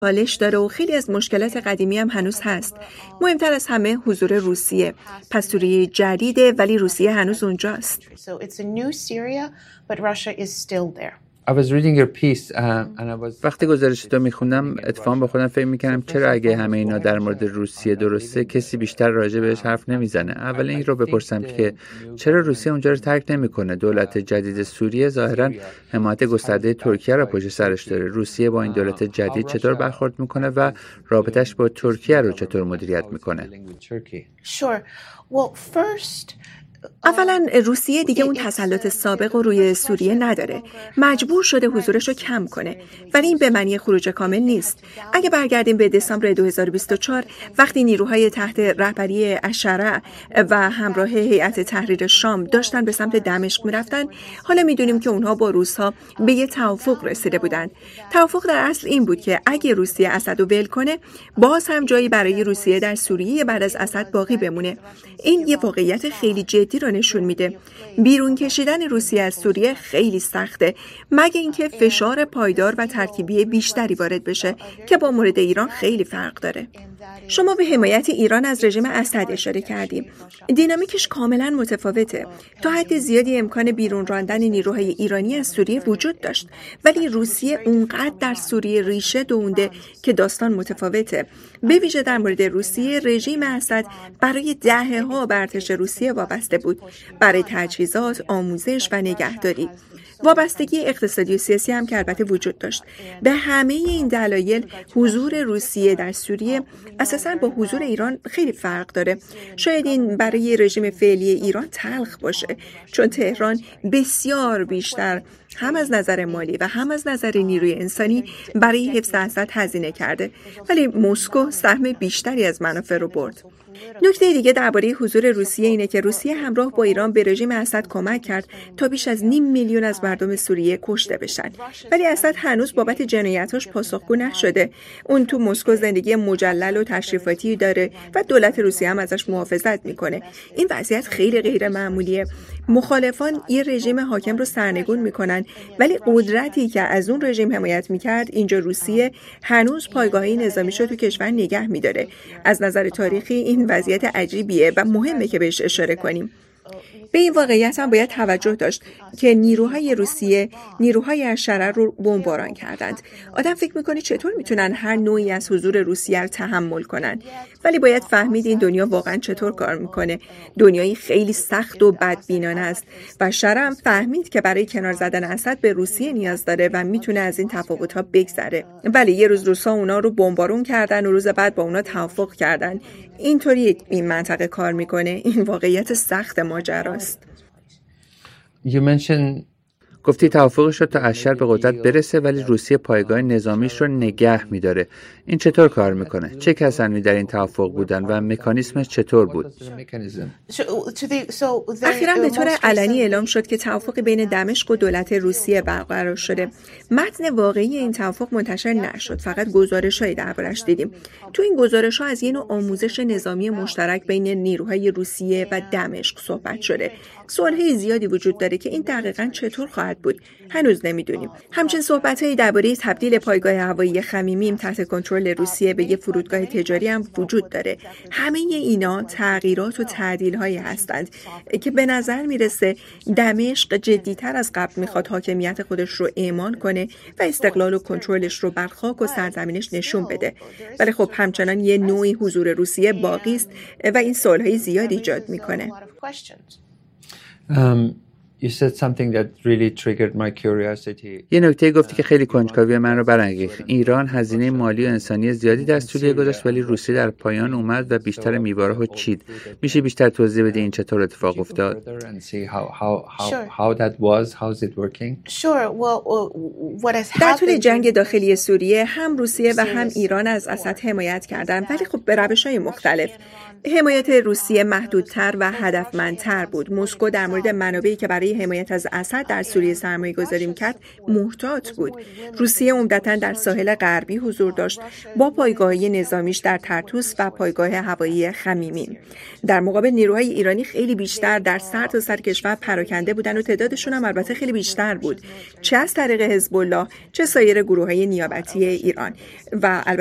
چالش داره و خیلی از مشکلات قدیمی هم هنوز هست. مهمتر از همه حضور روسیه. پس سوریه جدیده ولی روسیه هنوز اونجاست. وقتی گزارشتو میخوندم اتفاقا با خودم فکر میکردم چرا اگه همه اینا در مورد روسیه درسته کسی بیشتر راجع بهش حرف نمیزنه. اول این رو بپرسم که چرا روسیه اونجا رو ترک نمیکنه؟ دولت جدید سوریه ظاهرا حمایت گسترده ترکیه رو پشت سرش داره. روسیه با این دولت جدید چطور برخورد میکنه و رابطش با ترکیه رو چطور مدیریت میکنه؟ اولا روسیه دیگه اون تسلط سابق رو روی سوریه نداره. مجبور شده حضورش رو کم کنه. ولی این به معنی خروج کامل نیست. اگه برگردیم به دسامبر 2024 وقتی نیروهای تحت رهبری اشرع و همراه هیئت تحریر شام داشتن به سمت دمشق میرفتن، حالا میدونیم که اونها با روس‌ها به یه توافق رسیده بودن. توافق در اصل این بود که اگه روسیه اسد رو ول کنه، باز هم جایی برای روسیه در سوریه بعد از اسد باقی بمونه. این یه واقعیت خیلی جدی رو نشون میده. بیرون کشیدن روسیه از سوریه خیلی سخته مگه اینکه فشار پایدار و ترکیبی بیشتری وارد بشه که با مورد ایران خیلی فرق داره. شما به حمایت ایران از رژیم اسد اشاره کردیم. دینامیکش کاملا متفاوته. تا حد زیادی امکان بیرون راندن نیروهای ایرانی از سوریه وجود داشت، ولی روسیه اونقدر در سوریه ریشه دونده که داستان متفاوته. به ویژه در مورد روسیه، رژیم اسد برای دهه‌ها به ارتش روسیه وابسته بود، برای تجهیزات، آموزش و نگهداری. وابستگی اقتصادی و سیاسی هم که البته وجود داشت. به همه این دلایل حضور روسیه در سوریه اساساً با حضور ایران خیلی فرق داره. شاید این برای رژیم فعلی ایران تلخ باشه، چون تهران بسیار بیشتر هم از نظر مالی و هم از نظر نیروی انسانی برای حفظ اسد هزینه کرده، ولی مسکو سهم بیشتری از منافع رو برد. نکته دیگه درباره حضور روسیه اینه که روسیه همراه با ایران به رژیم اسد کمک کرد تا بیش از 500,000 از مردم سوریه کشته بشن، ولی اسد هنوز بابت جنایتاش پاسخگو نشده. اون تو مسکو زندگی مجلل و تشریفاتی داره و دولت روسیه هم ازش محافظت میکنه. این وضعیت خیلی غیر معمولیه. مخالفان یه رژیم حاکم رو سرنگون میکنن، ولی قدرتی که از اون رژیم حمایت میکرد اینجا روسیه هنوز پایگاهی نظامیش رو تو کشور نگه میداره. از نظر تاریخی این وضعیت عجیبیه و مهمه که بهش اشاره کنیم. به این واقعیت هم باید توجه داشت که نیروهای روسیه نیروهای اشرع رو بمباران کردند. آدم فکر میکنه چطور میتونن هر نوعی از حضور روسیه رو تحمل کنن، ولی باید فهمید این دنیا واقعا چطور کار میکنه. دنیایی خیلی سخت و بدبینانه است و شرع هم فهمید که برای کنار زدن اسد به روسیه نیاز داره و میتونه از این تفاوت‌ها بگذره. ولی یه روز روسا اونا رو بمبارون کردن و روز بعد با اونا توافق کردن. اینطوری این منطقه کار میکنه. این واقعیت سخت ماجراست. گفتی توافقش رو تا اشر به قدرت برسه ولی روسیه پایگاه نظامیش رو نگه میداره. این چطور کار میکنه؟ چه کسانی در این توافق بودن و مکانیزمش چطور بود؟ اخیراً به طور علنی اعلام شد که توافق بین دمشق و دولت روسیه برقرار شده. متن واقعی این توافق منتشر نشد، فقط گزارش‌هایی دربارش دیدیم. تو این گزارش‌ها از یه نوع آموزش نظامی مشترک بین نیروهای روسیه و دمشق صحبت شده. سوال‌های زیادی وجود داره که این دقیقاً چطور خواهد بود هنوز نمیدونیم. همچنین صحبت‌های درباره تبدیل پایگاه هوایی خمیمیم تحت کنترل روسیه به یک فرودگاه تجاری هم وجود داره. همه اینا تغییرات و تعدیل‌هایی هستند که به نظر میرسه دمشق جدی‌تر از قبل میخواد حاکمیت خودش رو اعمال کنه و استقلال و کنترلش رو بر خاک و سرزمینش نشون بده. ولی خب همچنان یه نوعی حضور روسیه باقی است و این سوال‌های زیادی ایجاد میکنه. یه نکته گفتی که خیلی کنجکاوی من رو برانگیخت. ایران هزینه مالی و انسانی زیادی در سوریه گذاشت ولی روسیه در پایان اومد و بیشتر میوه‌ها رو چید. میشه بیشتر توضیح بدی این چطور اتفاق افتاد؟ در طول جنگ داخلی سوریه هم روسیه و هم ایران از اسد حمایت کردند، ولی خب به روش‌های مختلف. حمایت روسیه محدودتر و هدفمندتر بود. مسکو در مورد منابعی که برای برای حمایت از اسد در سوریه سرمایه‌گذاری می‌کرد محتاط بود. روسیه عمدتاً در ساحل غربی حضور داشت با پایگاه‌های نظامیش در ترتوس و پایگاه هوایی خمیمین. در مقابل نیروهای ایرانی خیلی بیشتر در سرتاسر کشور پراکنده بودن و تعدادشون هم البته خیلی بیشتر بود، چه از طریق حزب الله چه سایر گروه‌های نیابتی ایران. و